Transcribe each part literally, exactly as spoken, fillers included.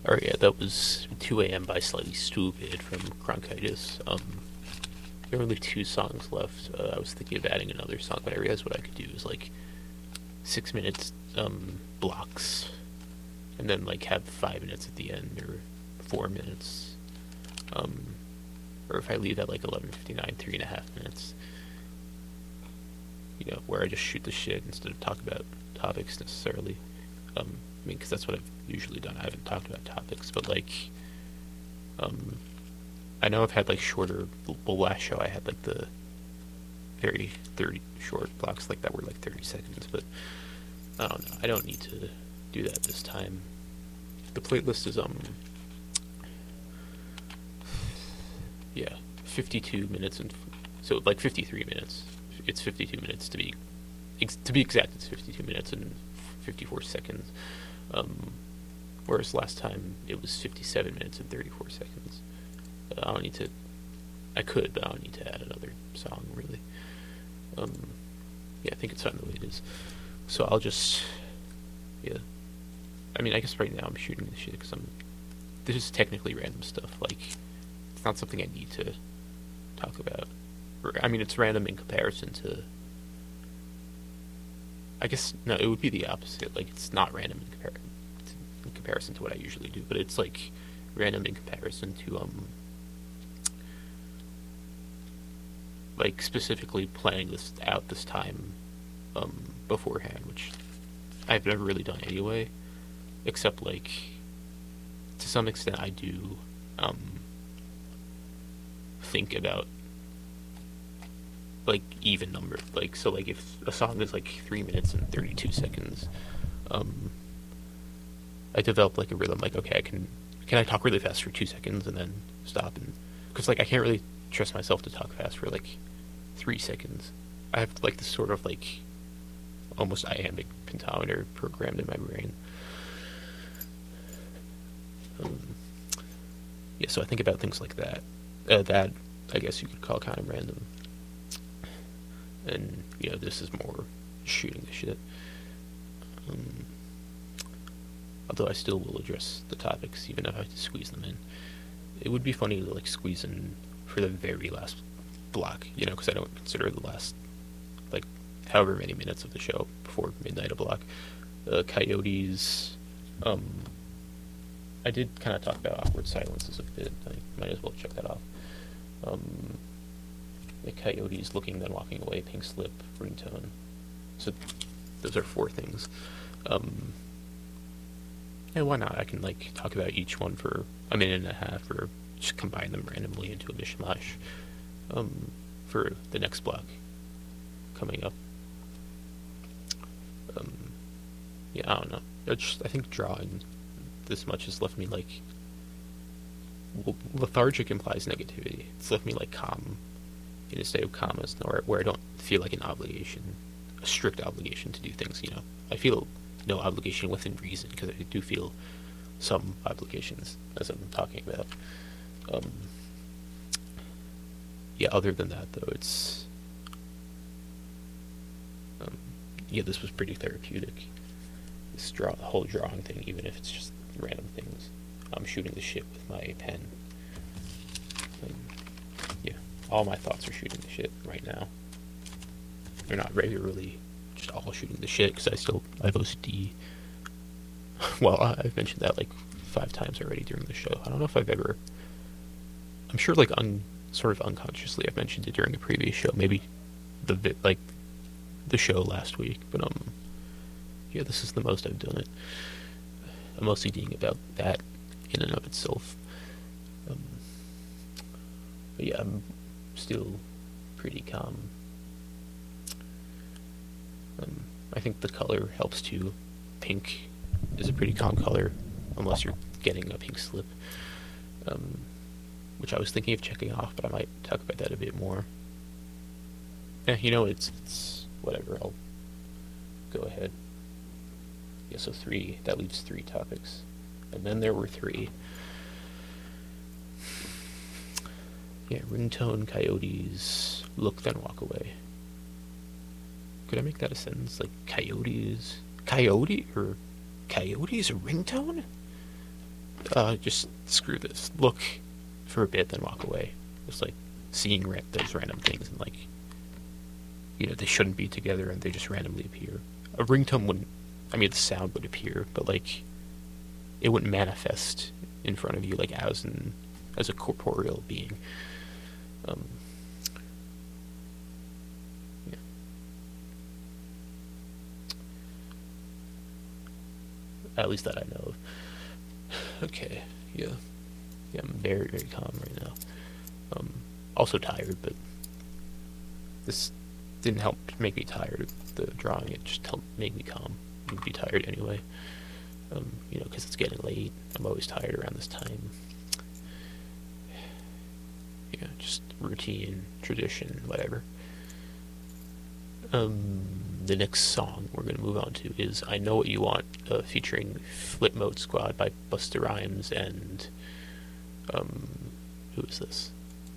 Alright, yeah, that was two a m by Slightly Stupid from Bronchitis. Um, there are only two songs left. Uh, I was thinking of adding another song, but I realized what I could do is like six minutes um, blocks, and then like have five minutes at the end or four minutes. Um, or if I leave at like eleven fifty-nine, three and a half minutes. You know, where I just shoot the shit instead of talk about topics necessarily. Um, I mean, because that's what I've usually done. I haven't talked about topics, but like, um, I know I've had like shorter. Well, last show I had like the very thirty short blocks like that were like thirty seconds, but I don't know. I don't need to do that this time. The playlist is um, yeah, fifty-two minutes and so like fifty-three minutes. It's fifty-two minutes to be ex- to be exact. It's fifty-two minutes and fifty-four seconds. Um, whereas last time it was fifty-seven minutes and thirty-four seconds. Uh, I don't need to. I could, but I don't need to add another song really. Um, yeah, I think it's fine the way it is. So I'll just, yeah. I mean, I guess right now I'm shooting this shit because I'm. This is technically random stuff. Like, it's not something I need to talk about. Or, I mean, it's random in comparison to. I guess no, it would be the opposite. Like, it's not random in, compar- in comparison to what I usually do, but it's like random in comparison to um. like specifically planning this out this time um, beforehand, which I've never really done anyway, except like to some extent I do um, think about like even number, like so like if a song is like three minutes and thirty-two seconds, um, I develop like a rhythm, like okay, I can can I talk really fast for two seconds and then stop, and because like I can't really trust myself to talk fast for like three seconds. I have like this sort of like almost iambic pentameter programmed in my brain. Um, yeah, so I think about things like that. Uh, that I guess you could call kind of random. And you know, this is more shooting the shit. Um, although I still will address the topics, even if I have to squeeze them in. It would be funny to like squeeze in for the very last block, you know, because I don't consider the last, like, however many minutes of the show before midnight a block. Uh, Coyotes, um, I did kind of talk about awkward silences a bit. I might as well check that off. Um, the Coyotes, Looking Then Walking Away, Pink Slip, Ringtone. So those are four things. Um, and why not? I can like talk about each one for a minute and a half, or just combine them randomly into a mishmash um, for the next block coming up. Um, yeah, I don't know. It's, I think drawing this much has left me like, well, lethargic implies negativity. It's left me like calm, in a state of calmness, where, where I don't feel like an obligation, a strict obligation to do things, you know. I feel no obligation within reason, because I do feel some obligations, as I'm talking about. Um, yeah, other than that, though, it's... Um, yeah, this was pretty therapeutic. This draw, the whole drawing thing, even if it's just random things. I'm shooting the shit with my pen. Um, yeah, all my thoughts are shooting the shit right now. They're not regularly just all shooting the shit, because I still I have O C D. Well, I've mentioned that like five times already during the show. I don't know if I've ever... I'm sure like un, sort of unconsciously I've mentioned it during a previous show. Maybe the vi- like the show last week. But um, yeah, this is the most I've done it. I'm OCDing about that in and of itself. Um, but yeah, I'm still pretty calm. Um, I think the color helps too. Pink is a pretty calm color, unless you're getting a pink slip. Um, which I was thinking of checking off, but I might talk about that a bit more. Yeah, you know, it's, it's whatever, I'll go ahead. Yeah, so three, that leaves three topics. And then there were three. Yeah, Ringtone, Coyotes, Look Then Walk Away. Could I make that a sentence? Like, coyotes... Coyote? Or coyotes a ringtone? uh, just screw this. Look for a bit, then walk away. Just like seeing ra- those random things and like, you know, they shouldn't be together and they just randomly appear. A ringtone wouldn't, I mean, the sound would appear, but like, it wouldn't manifest in front of you like as an as a corporeal being. Um, yeah. At least that I know of. Okay, yeah. Yeah, I'm very, very calm right now. Um, also tired, but this didn't help make me tired, the drawing. It just helped make me calm. I'd be tired anyway. Um, you know, because it's getting late. I'm always tired around this time. Yeah, just routine, tradition, whatever. Um, the next song we're going to move on to is I Know What You Want, uh, featuring Flip Mode Squad by Busta Rhymes and, um, who is this?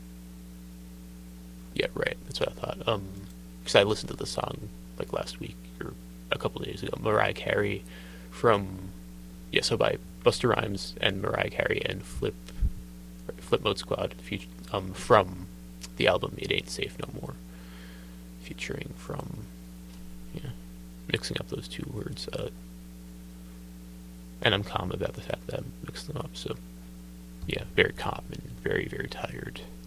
Yeah, right, that's what I thought. Um, because I listened to the song, like, last week, or a couple days ago. Mariah Carey from, yeah, so by Busta Rhymes and Mariah Carey and Flip, Flip Mode Squad, feat- um, from the album It Ain't Safe No More. Featuring from, yeah, mixing up those two words. Uh, and I'm calm about the fact that I mixed them up, so, yeah, very calm and very, very tired.